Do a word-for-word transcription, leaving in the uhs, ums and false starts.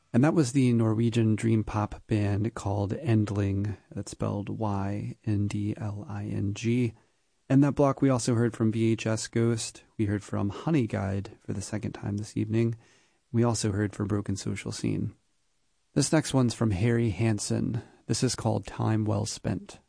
And that was the Norwegian dream pop band called Endling, that's spelled Y N D L I N G. And that block we also heard from V H S Ghost. We heard from Honey Guide for the second time this evening. We also heard from Broken Social Scene. This next one's from Harry Hansen. This is called Time Well Spent.